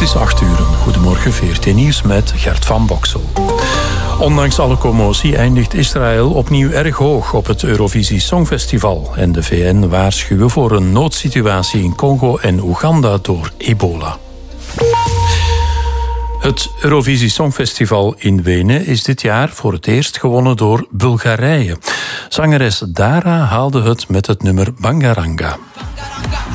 is 8:00. Goedemorgen, VRT Nieuws met Gert van Boksel. Ondanks alle commotie eindigt Israël opnieuw erg hoog op het Eurovisie Songfestival. En de VN waarschuwen voor een noodsituatie in Congo en Oeganda door ebola. Het Eurovisie Songfestival in Wenen is dit jaar voor het eerst gewonnen door Bulgarije. Zangeres Dara haalde het met het nummer Bangaranga.